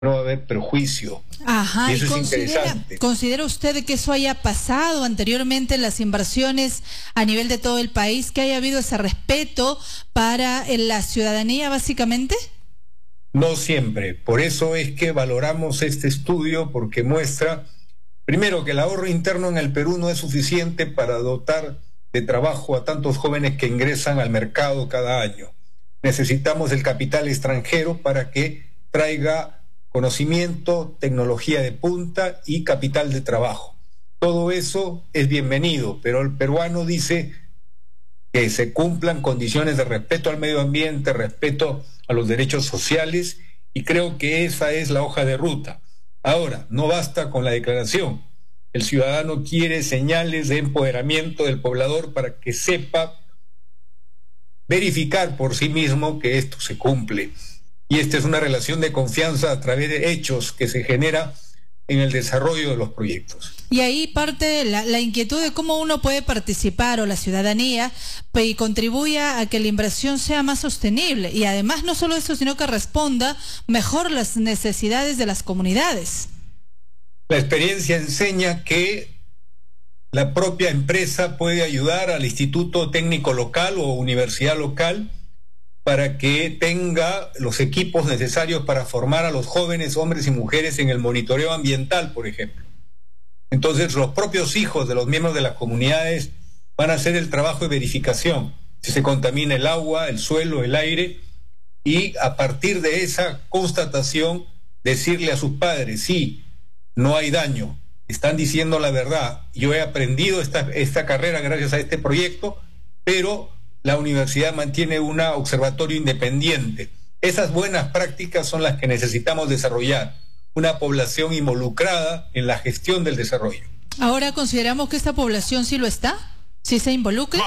no va a haber perjuicio. Ajá, y eso es interesante. ¿considera usted que eso haya pasado anteriormente en las inversiones a nivel de todo el país, que haya habido ese respeto para la ciudadanía básicamente? No siempre. Por eso es que valoramos este estudio, porque muestra, primero, que el ahorro interno en el Perú no es suficiente para dotar de trabajo a tantos jóvenes que ingresan al mercado cada año. Necesitamos el capital extranjero para que traiga conocimiento, tecnología de punta y capital de trabajo. Todo eso es bienvenido, pero el peruano dice que se cumplan condiciones de respeto al medio ambiente, respeto a los derechos sociales, y creo que esa es la hoja de ruta. Ahora, no basta con la declaración. El ciudadano quiere señales de empoderamiento del poblador para que sepa verificar por sí mismo que esto se cumple. Y esta es una relación de confianza a través de hechos que se genera en el desarrollo de los proyectos. Y ahí parte la inquietud de cómo uno puede participar, o la ciudadanía, y contribuya a que la inversión sea más sostenible. Y además no solo eso, sino que responda mejor las necesidades de las comunidades. La experiencia enseña que la propia empresa puede ayudar al Instituto Técnico Local o Universidad Local para que tenga los equipos necesarios para formar a los jóvenes hombres y mujeres en el monitoreo ambiental, por ejemplo. Entonces, los propios hijos de los miembros de las comunidades van a hacer el trabajo de verificación, si se contamina el agua, el suelo, el aire, y a partir de esa constatación decirle a sus padres, sí, no hay daño, están diciendo la verdad, yo he aprendido esta carrera gracias a este proyecto, pero la universidad mantiene un observatorio independiente. Esas buenas prácticas son las que necesitamos desarrollar, una población involucrada en la gestión del desarrollo. Ahora, ¿consideramos que esta población sí lo está? ¿Sí se involucra?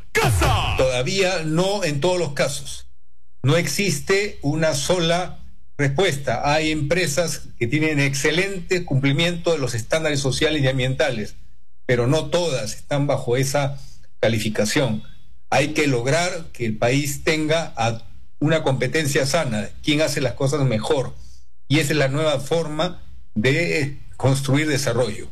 Todavía no en todos los casos. No existe una sola respuesta. Hay empresas que tienen excelente cumplimiento de los estándares sociales y ambientales, pero no todas están bajo esa calificación. Hay que lograr que el país tenga una competencia sana, quién hace las cosas mejor. Y esa es la nueva forma de construir desarrollo.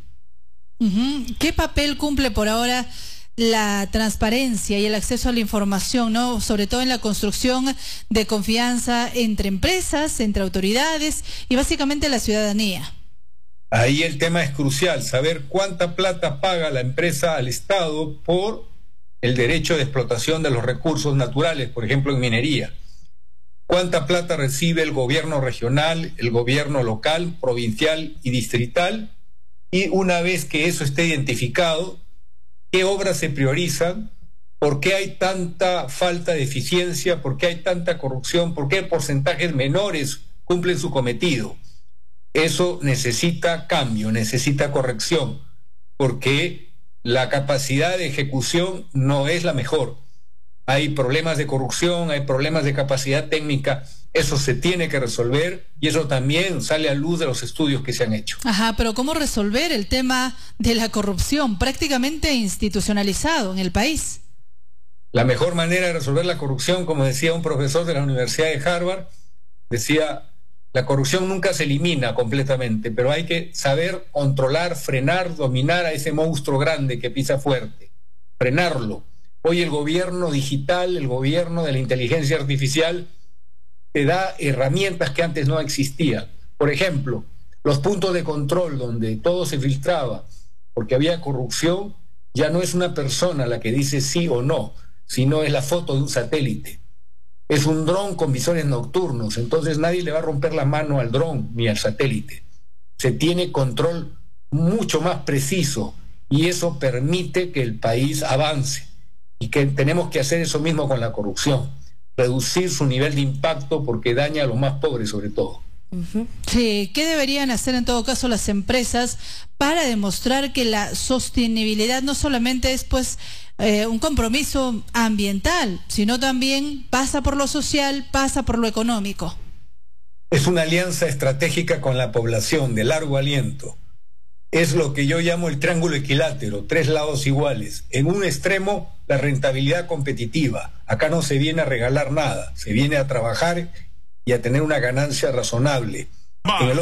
¿Qué papel cumple por ahora la transparencia y el acceso a la información, ¿no? Sobre todo en la construcción de confianza entre empresas, entre autoridades y básicamente la ciudadanía? Ahí el tema es crucial, saber cuánta plata paga la empresa al Estado por el derecho de explotación de los recursos naturales, por ejemplo en minería. ¿Cuánta plata recibe el gobierno regional, el gobierno local, provincial y distrital? Y una vez que eso esté identificado, ¿qué obras se priorizan? ¿Por qué hay tanta falta de eficiencia? ¿Por qué hay tanta corrupción? ¿Por qué porcentajes menores cumplen su cometido? Eso necesita cambio, necesita corrección, porque la capacidad de ejecución no es la mejor. Hay problemas de corrupción, hay problemas de capacidad técnica, eso se tiene que resolver y eso también sale a luz de los estudios que se han hecho. Ajá, pero ¿cómo resolver el tema de la corrupción prácticamente institucionalizado en el país? La mejor manera de resolver la corrupción, como decía un profesor de la Universidad de Harvard, decía, la corrupción nunca se elimina completamente, pero hay que saber controlar, frenar, dominar a ese monstruo grande que pisa fuerte, frenarlo. Hoy el gobierno digital, el gobierno de la inteligencia artificial, te da herramientas que antes no existían. Por ejemplo, los puntos de control donde todo se filtraba porque había corrupción, ya no es una persona la que dice sí o no, sino es la foto de un satélite. Es un dron con visores nocturnos, entonces nadie le va a romper la mano al dron ni al satélite. Se tiene control mucho más preciso y eso permite que el país avance. Y que tenemos que hacer eso mismo con la corrupción, reducir su nivel de impacto porque daña a los más pobres sobre todo. Sí, ¿qué deberían hacer en todo caso las empresas para demostrar que la sostenibilidad no solamente es pues un compromiso ambiental, sino también pasa por lo social, pasa por lo económico? Es una alianza estratégica con la población de largo aliento. Es lo que yo llamo el triángulo equilátero, 3 lados iguales. En un extremo, la rentabilidad competitiva. Acá no se viene a regalar nada, se viene a trabajar y a tener una ganancia razonable. en el